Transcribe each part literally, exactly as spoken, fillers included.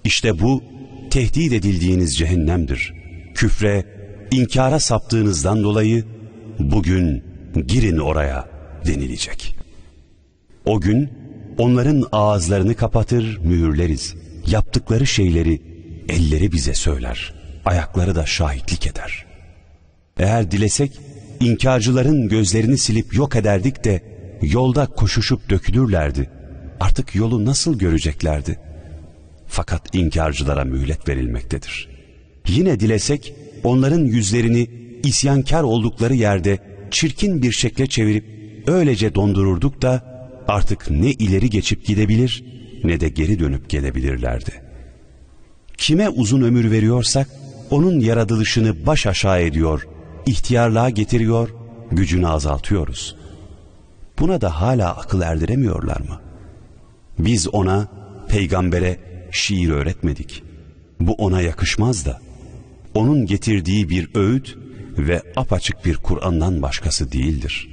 İşte bu tehdit edildiğiniz cehennemdir. Küfre, inkara saptığınızdan dolayı bugün girin oraya denilecek. O gün onların ağızlarını kapatır, mühürleriz. Yaptıkları şeyleri elleri bize söyler, ayakları da şahitlik eder. Eğer dilesek inkarcıların gözlerini silip yok ederdik de yolda koşuşup dökülürlerdi. Artık yolu nasıl göreceklerdi? Fakat inkarcılara mühlet verilmektedir. Yine dilesek onların yüzlerini isyankar oldukları yerde çirkin bir şekle çevirip öylece dondururduk da artık ne ileri geçip gidebilir ne de geri dönüp gelebilirlerdi. Kime uzun ömür veriyorsak onun yaratılışını baş aşağı ediyor, ihtiyarlığa getiriyor, gücünü azaltıyoruz. Buna da hala akıl erdiremiyorlar mı? Biz ona, peygambere şiir öğretmedik. Bu ona yakışmaz da. Onun getirdiği bir öğüt ve apaçık bir Kur'an'dan başkası değildir.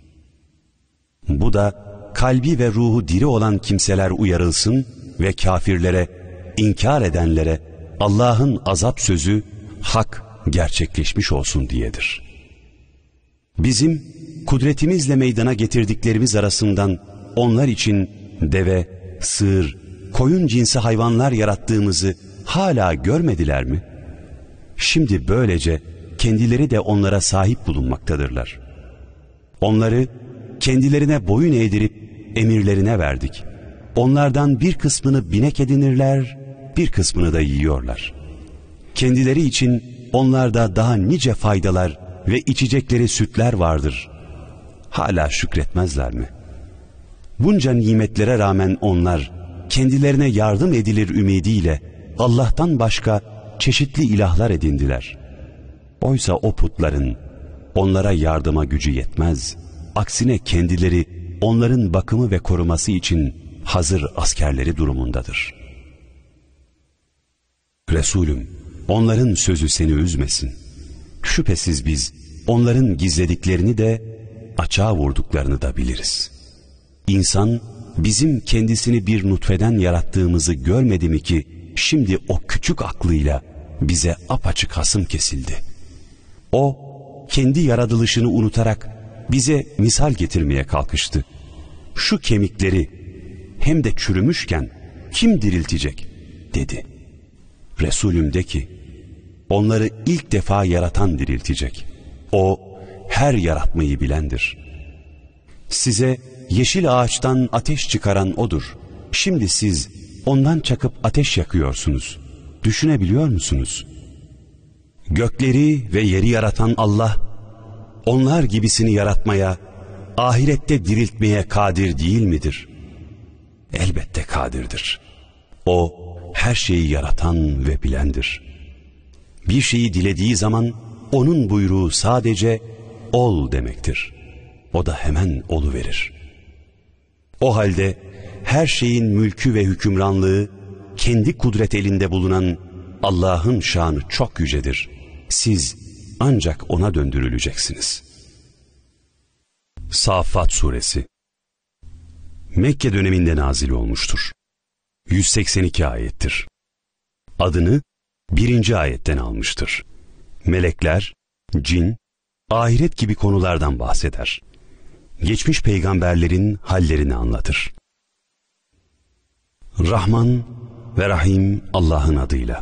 Bu da kalbi ve ruhu diri olan kimseler uyarılsın ve kafirlere, inkar edenlere Allah'ın azap sözü hak gerçekleşmiş olsun diyedir. Bizim kudretimizle meydana getirdiklerimiz arasından onlar için deve, sığır, koyun cinsi hayvanlar yarattığımızı hala görmediler mi? Şimdi böylece kendileri de onlara sahip bulunmaktadırlar. Onları kendilerine boyun eğdirip emirlerine verdik. Onlardan bir kısmını binek edinirler, bir kısmını da yiyorlar. Kendileri için onlarda daha nice faydalar ve içecekleri sütler vardır. Hala şükretmezler mi? Bunca nimetlere rağmen onlar kendilerine yardım edilir ümidiyle Allah'tan başka çeşitli ilahlar edindiler. Oysa o putların onlara yardıma gücü yetmez. Aksine kendileri onların bakımı ve koruması için hazır askerleri durumundadır. Resulüm, onların sözü seni üzmesin. Şüphesiz biz onların gizlediklerini de açığa vurduklarını da biliriz. İnsan bizim kendisini bir nutfeden yarattığımızı görmedi mi ki şimdi o küçük aklıyla bize apaçık hasım kesildi. O kendi yaratılışını unutarak bize misal getirmeye kalkıştı. Şu kemikleri hem de çürümüşken kim diriltecek dedi. Resulüm de ki onları ilk defa yaratan diriltecek. O her yaratmayı bilendir. Size yeşil ağaçtan ateş çıkaran odur. Şimdi siz ondan çakıp ateş yakıyorsunuz. Düşünebiliyor musunuz? Gökleri ve yeri yaratan Allah, onlar gibisini yaratmaya, ahirette diriltmeye kadir değil midir? Elbette kadirdir. O her şeyi yaratan ve bilendir. Bir şeyi dilediği zaman onun buyruğu sadece ol demektir. O da hemen oluverir. O halde her şeyin mülkü ve hükümranlığı kendi kudret elinde bulunan Allah'ın şanı çok yücedir. Siz ancak ona döndürüleceksiniz. Saffat Suresi Mekke döneminde nazil olmuştur. yüz seksen iki ayettir. Adını birinci ayetten almıştır. Melekler, cin, ahiret gibi konulardan bahseder. Geçmiş peygamberlerin hallerini anlatır. Rahman ve Rahim Allah'ın adıyla.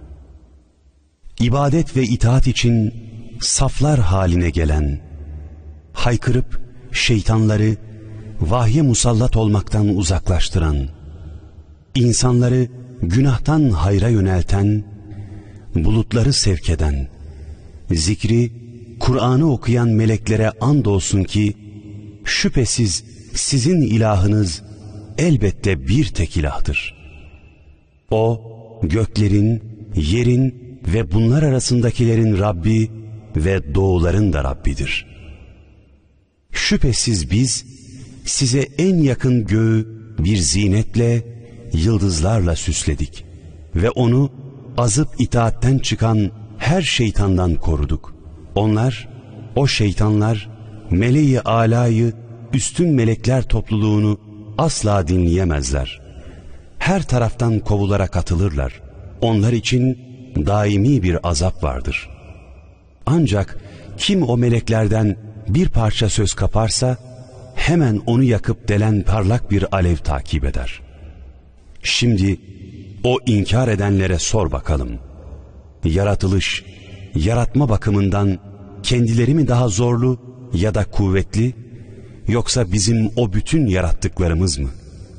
İbadet ve itaat için saflar haline gelen, haykırıp şeytanları vahye musallat olmaktan uzaklaştıran, insanları günahtan hayra yönelten, bulutları sevk eden, zikri, Kur'an'ı okuyan meleklere andolsun ki, şüphesiz sizin ilahınız elbette bir tek ilahtır. O, göklerin, yerin ve bunlar arasındakilerin Rabbi ve doğuların da Rabbidir. Şüphesiz biz, size en yakın göğü bir zinetle, yıldızlarla süsledik ve onu azıp itaatten çıkan her şeytandan koruduk. Onlar, o şeytanlar, meleği âlâyı, üstün melekler topluluğunu asla dinleyemezler. her taraftan kovularak atılırlar. Onlar için daimi bir azap vardır. Ancak kim o meleklerden bir parça söz kaparsa, hemen onu yakıp delen parlak bir alev takip eder. Şimdi o inkar edenlere sor bakalım. Yaratılış, yaratma bakımından kendileri mi daha zorlu ya da kuvvetli, yoksa bizim o bütün yarattıklarımız mı?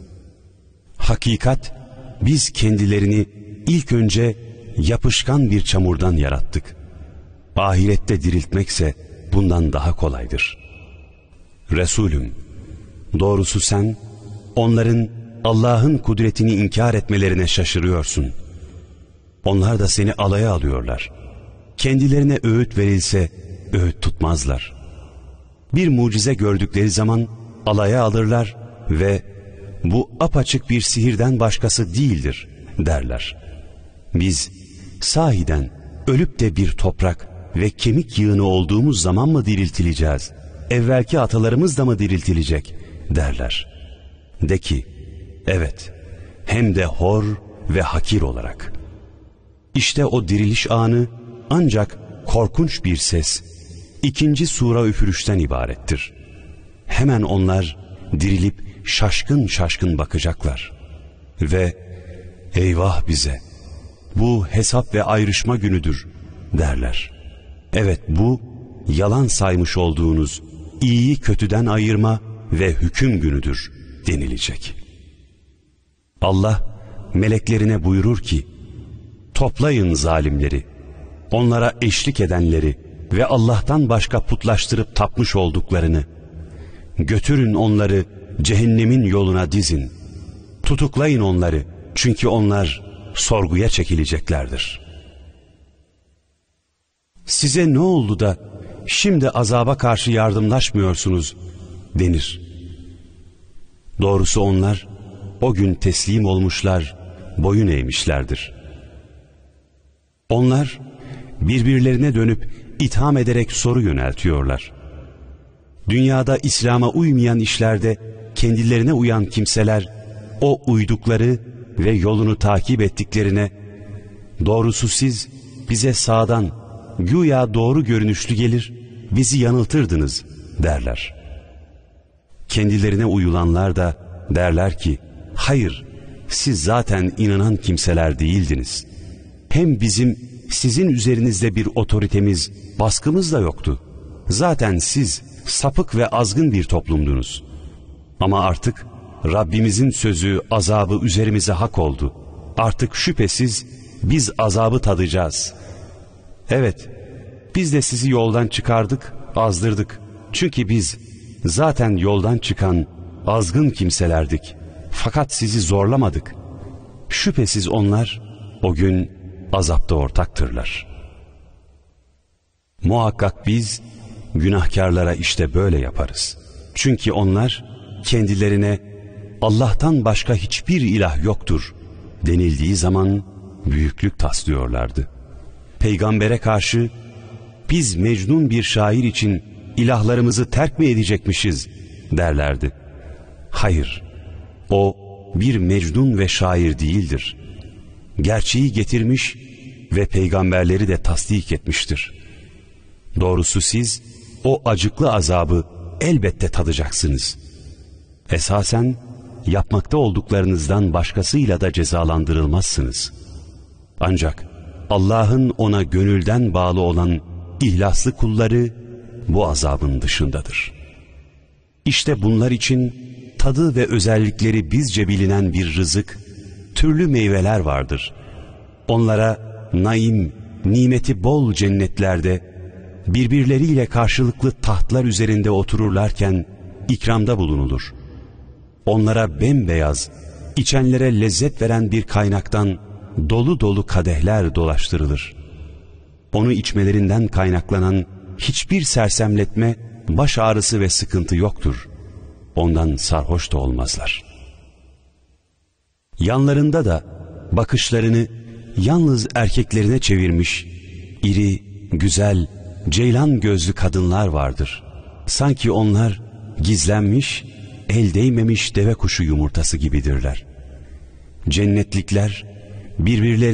Hakikat, biz kendilerini ilk önce yapışkan bir çamurdan yarattık. Ahirette diriltmekse bundan daha kolaydır. Resulüm, doğrusu sen onların Allah'ın kudretini inkar etmelerine şaşırıyorsun. Onlar da seni alaya alıyorlar. Kendilerine öğüt verilse öğüt tutmazlar. Bir mucize gördükleri zaman alaya alırlar ve bu apaçık bir sihirden başkası değildir derler. Biz sahiden ölüp de bir toprak ve kemik yığını olduğumuz zaman mı diriltileceğiz? Evvelki atalarımız da mı diriltilecek derler. De ki, evet, hem de hor ve hakir olarak. İşte o diriliş anı ancak korkunç bir ses, ikinci sura üfürüşten ibarettir. Hemen onlar dirilip şaşkın şaşkın bakacaklar. Ve eyvah bize, bu hesap ve ayrışma günüdür derler. Evet, bu yalan saymış olduğunuz iyiyi kötüden ayırma ve hüküm günüdür denilecek. Allah meleklerine buyurur ki, toplayın zalimleri, onlara eşlik edenleri ve Allah'tan başka putlaştırıp tapmış olduklarını, götürün onları cehennemin yoluna dizin, tutuklayın onları, çünkü onlar sorguya çekileceklerdir. Size ne oldu da şimdi azaba karşı yardımlaşmıyorsunuz denir. Doğrusu onlar o gün teslim olmuşlar, boyun eğmişlerdir. Onlar birbirlerine dönüp itham ederek soru yöneltiyorlar. Dünyada İslam'a uymayan işlerde kendilerine uyan kimseler o uydukları ve yolunu takip ettiklerine, doğrusu siz bize sağdan güya doğru görünüşlü gelir, bizi yanıltırdınız derler. Kendilerine uyulanlar da derler ki, hayır, siz zaten inanan kimseler değildiniz. Hem bizim sizin üzerinizde bir otoritemiz, baskımız da yoktu. Zaten siz sapık ve azgın bir toplumdunuz. Ama artık Rabbimizin sözü, azabı üzerimize hak oldu. Artık şüphesiz biz azabı tadacağız. Evet, biz de sizi yoldan çıkardık, azdırdık. Çünkü biz zaten yoldan çıkan azgın kimselerdik. Fakat sizi zorlamadık. Şüphesiz onlar o gün azapta ortaktırlar. Muhakkak biz günahkarlara işte böyle yaparız. Çünkü onlar kendilerine Allah'tan başka hiçbir ilah yoktur denildiği zaman büyüklük taslıyorlardı. Peygambere karşı biz mecnun bir şair için ilahlarımızı terk mi edecekmişiz derlerdi. Hayır, o bir mecnun ve şair değildir. Gerçeği getirmiş ve peygamberleri de tasdik etmiştir. Doğrusu siz o acıklı azabı elbette tadacaksınız. Esasen yapmakta olduklarınızdan başkasıyla da cezalandırılmazsınız. Ancak Allah'ın ona gönülden bağlı olan ihlaslı kulları bu azabın dışındadır. İşte bunlar için tadı ve özellikleri bizce bilinen bir rızık, türlü meyveler vardır. Onlara naim, nimeti bol cennetlerde birbirleriyle karşılıklı tahtlar üzerinde otururlarken ikramda bulunulur. Onlara bembeyaz, içenlere lezzet veren bir kaynaktan dolu dolu kadehler dolaştırılır. Onu içmelerinden kaynaklanan hiçbir sersemletme, baş ağrısı ve sıkıntı yoktur. Ondan sarhoş da olmazlar. Yanlarında da bakışlarını yalnız erkeklerine çevirmiş, iri, güzel, ceylan gözlü kadınlar vardır. Sanki onlar gizlenmiş, el değmemiş deve kuşu yumurtası gibidirler. Cennetlikler birbirleri